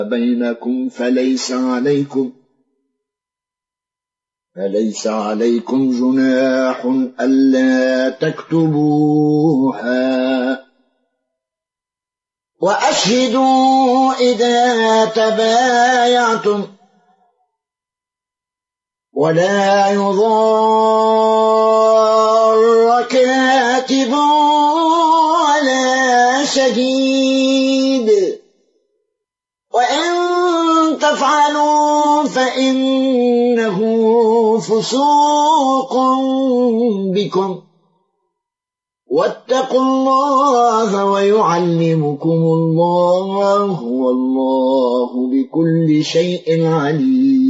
بينكم فليس عليكم جناح ألا تكتبوها، وأشهدوا إذا تبايعتم، ولا يضار كاتب ولا شهيد، وإن تفعلوا فإنه فسوق بكم، واتقوا الله ويعلمكم الله، والله بكل شيء عليم.